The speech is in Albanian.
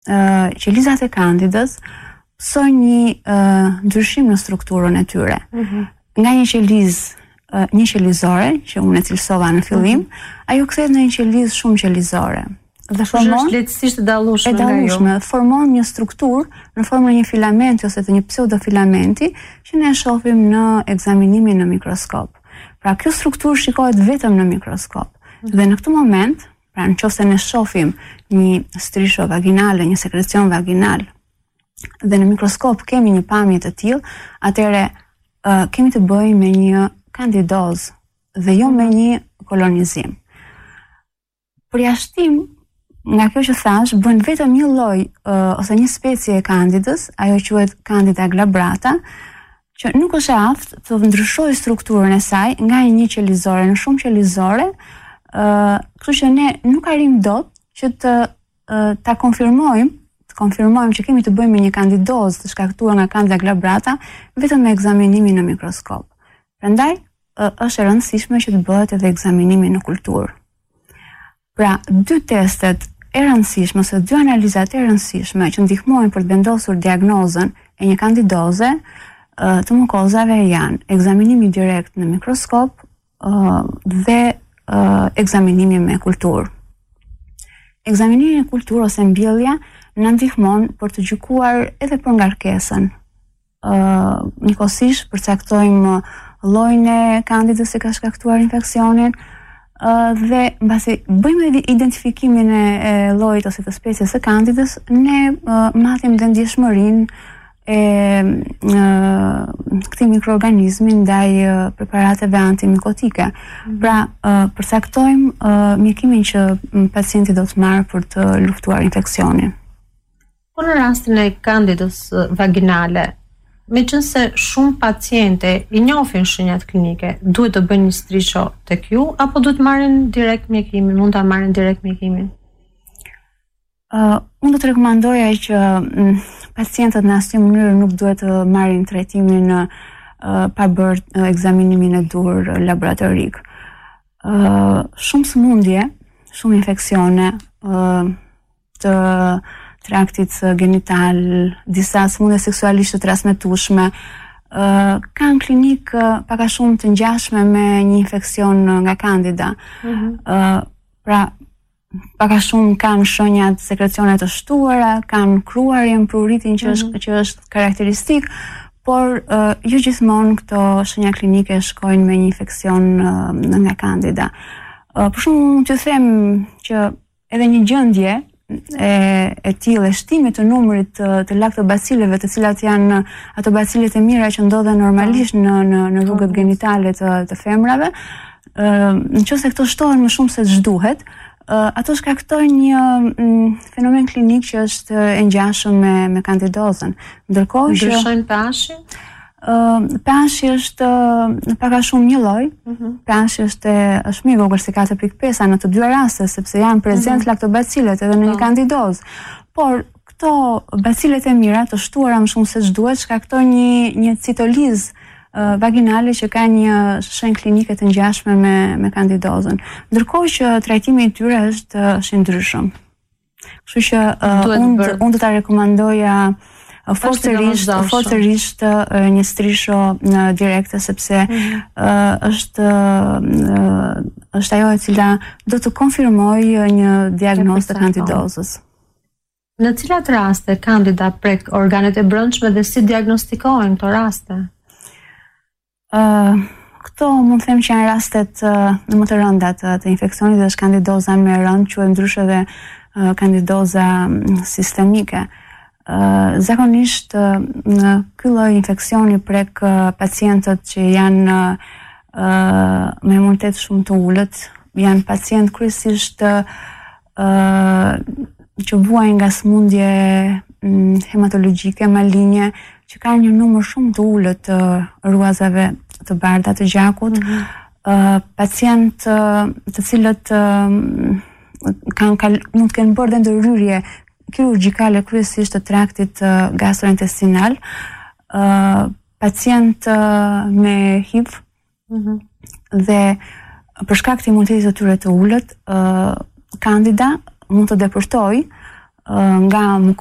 qelizat e Candidës mësojnë një ndryshim në strukturën e tyre. Nga një qelizore, që unë e cilësova në fillim, ajo kthehet në një qelizë shumë qelizore. Dhe formon është lehtësisht e dallueshme formon një strukturë në formën e një filamenti ose të një pseudofilamenti që ne e shohim në ekzaminimin në mikroskop. Pra kjo strukturë shikohet vetëm në mikroskop. Dhe në këtë moment, pra nëse ne shohim një strisho vaginale, një sekrecion vaginal, dhe në mikroskop kemi një pamje të tillë, atëherë kemi të bëjmë me një kandidozë dhe jo me një kolonizim. Përjashtim nga kjo që thash, bën vetëm një lloj ose një specie e Candidës, ajo quhet Candida glabrata, që nuk është e aftë të ndryshojë strukturën e saj nga një qelizore në shumë qelizore, kështu që ne nuk arrim dot që ta konfirmojmë që kemi të bëjmë me një kandidozë të shkaktuar nga Candida glabrata vetëm me ekzaminimin në mikroskop. Prandaj është e rëndësishme që të bëhet edhe ekzaminimi në kulturë. Pra, dy testet e rëndësishme ose dy analizat e rëndësishme që ndihmojnë për të vendosur diagnozën e një kandidoze të mukozave janë ekzaminimi direkt në mikroskop dhe ekzaminimi me kulturë. Ekzaminimi me kulturë ose mbjellja na ndihmon për të gjykuar edhe për ngarkesën. Njëkohësisht përcaktojmë llojin e kandidës që ka shkaktuar infeksionin, dhe mbasi bëjmë identifikimin e llojit ose të species së Candidës, ne matim dhe ndjeshmërinë e këtij mikroorganizmi ndaj preparateve antimikotike. Pra, përcaktojmë mjekimin që pacienti do të marrë për të luftuar infeksionin. Po në rastin e Candidës vaginale, meqense shumë paciente i njohin shenjat klinike, duhet të bëjnë një strisho tek ju apo duhet marrin direkt mjekimin, mund ta marrin direkt mjekimin? Unë do të rekomandoja që pacientët në asnjë mënyrë nuk duhet të marrin trajtimin pa bërë ekzaminimin e duhur laboratorik. Shumë sëmundje, shumë infeksione të traktit genital, disa sëmundje seksualisht të transmetueshme, kanë klinik pak a shumë të ngjashme me një infeksion nga Candida. Pra, pak a shumë kanë shenjat sekrecione të shtuara, kanë kruarjen, pruritin që është karakteristik, por jo gjithmonë këto shenja klinike shkojnë me një infeksion nga Candida. Për shembull, të them që edhe një gjendje e tillë, shtimit të numrit të laktobacileve, të cilat janë ato bacilet e mira që ndodhen normalisht në rrugët genitale të femrave, nëse këto shtohen më shumë se ç'duhet, ato shkaktojnë një fenomen klinik që është e ngjashëm me kandidozën. Ndërkohë që ndryshojnë pH-in? pH është pak a shumë një lloj. pH është më i vogël se 4.5 në të dy rastet, sepse janë prezent laktobacilet edhe në një kandidozë. Por këto bacilet e mira të shtuara më shumë se ç'duhet shkaktojnë një citolizë vaginale që ka një shenjë klinike të ngjashme me kandidozën. Ndërkohë që trajtimi i tyre është i ndryshëm. Kështu që unë do ta rekomandoja forcërisht një strisho direkte, sepse është ajo e cila do të konfirmojë një diagnozë të kandidozës. Në cilat raste Candida prek organet e brendshme dhe si diagnostikohen këto raste? Këto mund të them që janë rastet më të rënda të infeksionit dhe është kandidoza më e rëndë, quhet ndryshe dhe kandidoza sistemike. Zakonisht në ky lloj infeksioni prek pacientët që janë me imunitet shumë të ulët, janë pacientë kryesisht që vuajnë nga sëmundje hematologjike, maligne, që kanë një numër shumë të ulët të ruazave të bardha të gjakut, pacientë të cilët mund të kenë bërë dhe ndërhyrje kirurgjikale kryesisht të traktit gastrointestinal, pacientë me HIV dhe për shkak të imunitetit të tyre të ulët, Candida mund të depërtojë nga